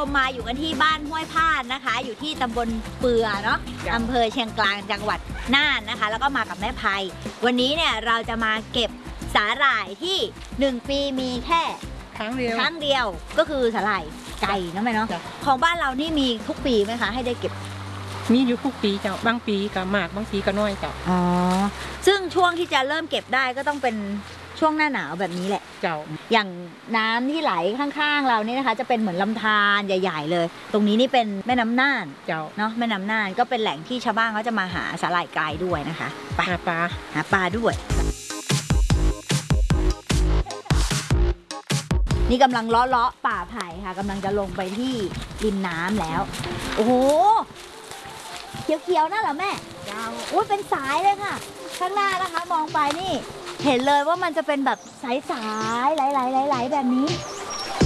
มมาอยู่กันที่บ้านห้วยพานนะคะ อยู่ที่ตำบลเปือเนาะอำเภอเชียงกลางจังหวัดน่านนะคะ แล้วก็มากับแม่ไพวันนี้เนี่ยเราจะมาเก็บสาหร่ายที่1 ปีมีแค่ครั้งเดียวก็คือสาหร่ายไก่นะแม่เนาะของบ้านเรานี่มีทุกปีไหมคะให้ได้เก็บมีอยู่ทุกปีเจ้าบางปีก็มากบางปีก็น้อยเจ้าอ๋อซึ่งช่วงที่จะเริ่มเก็บได้ก็ต้องเป็นช่วงหน้าหนาวแบบนี้แหละเจ้าอย่างน้ำที่ไหลข้างๆเรานี่นะคะจะเป็นเหมือนลำธารใหญ่ๆเลยตรงนี้นี่เป็นแม่น้ำน่านเจ้าเนาะแม่น้ำน่านก็เป็นแหล่งที่ชาวบ้านเขาจะมาหาสาหร่ายกายด้วยนะคะไปหาปลาด้วยนี่กำลังเลาะป่าไผ่ค่ะกำลังจะลงไปที่ริมน้ำแล้วโอ้โหเขียวๆนั่นเหรอแม่อุ้ยเป็นสายเลยค่ะข้างหน้านะคะมองไปนี่เห็นเลยว่ามันจะเป็นแบบสายๆไหลๆแบบนี้